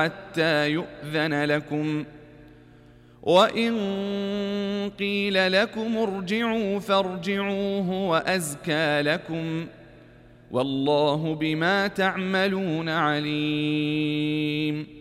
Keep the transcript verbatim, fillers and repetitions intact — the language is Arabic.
حتى يؤذن لكم، وإن قيل لكم ارجعوا فارجعوا هو أزكى لكم، والله بما تعملون عليم.